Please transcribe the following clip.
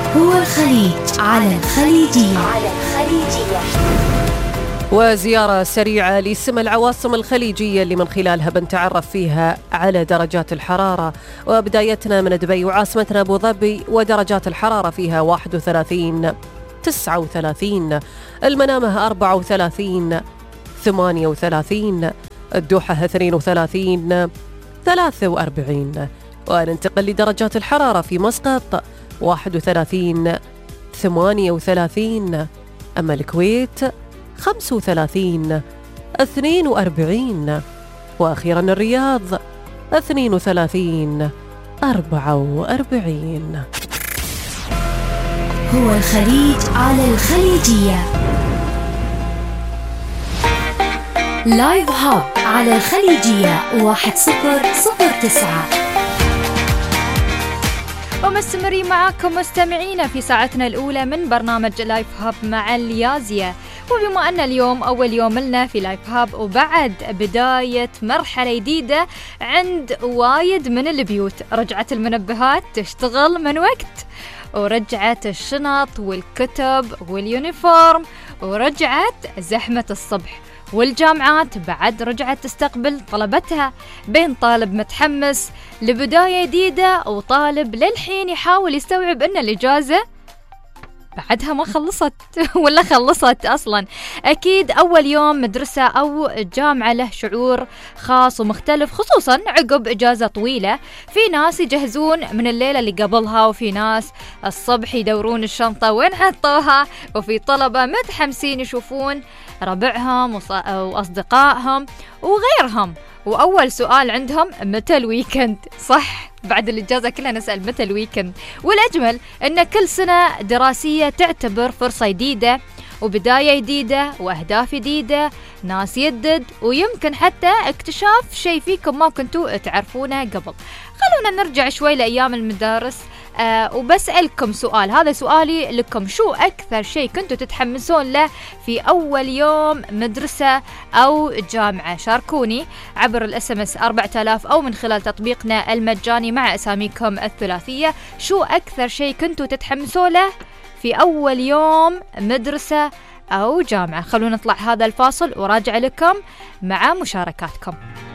هو الخليج على الخليجية. وزيارة سريعة لسمى العواصم الخليجية اللي من خلالها بنتعرف فيها على درجات الحرارة. وبدايتنا من دبي وعاصمتنا أبو ظبي، ودرجات الحرارة فيها 31 39، المنامة 34 38، الدوحة 32 43. وننتقل لدرجات الحرارة في مسقط 31 38، أما الكويت 35 42، وأخيرا الرياض 32 44. هو الخليج على الخليجية. لايف هاب على الخليجية 1009. ومستمرين معاكم مستمعينا في ساعتنا الأولى من برنامج لايف هاب مع اليازية. وبما أن اليوم أول يوم لنا في لايف هاب، وبعد بداية مرحلة جديدة عند وايد من البيوت، رجعت المنبهات تشتغل من وقت، ورجعت الشنط والكتب واليونيفورم، ورجعت زحمة الصبح، والجامعات بعد رجعت تستقبل طلبتها، بين طالب متحمس لبداية جديدة وطالب للحين يحاول يستوعب أن الإجازة بعدها ما خلصت ولا خلصت أصلا. أكيد أول يوم مدرسة أو جامعة له شعور خاص ومختلف، خصوصا عقب إجازة طويلة. في ناس يجهزون من الليلة اللي قبلها، وفي ناس الصبح يدورون الشنطة وين حطوها، وفي طلبة متحمسين يشوفون ربعهم وأصدقائهم وغيرهم. وأول سؤال عندهم متى الويكند؟ صح، بعد الإجازة كلنا نسأل متى الويكند. والأجمل أن كل سنة دراسية تعتبر فرصة جديدة وبداية جديدة وأهداف جديدة، ناس يدد، ويمكن حتى اكتشاف شيء فيكم ما كنتوا تعرفونه قبل. خلونا نرجع شوي لأيام المدارس وبسألكم سؤال، هذا سؤالي لكم: شو أكثر شيء كنتوا تتحمسون له في أول يوم مدرسة أو جامعة؟ شاركوني عبر الSMS 4000 أو من خلال تطبيقنا المجاني مع أساميكم الثلاثية. شو أكثر شيء كنتوا تتحمسون له في أول يوم مدرسة أو جامعة؟ خلونا نطلع هذا الفاصل وراجع لكم مع مشاركاتكم.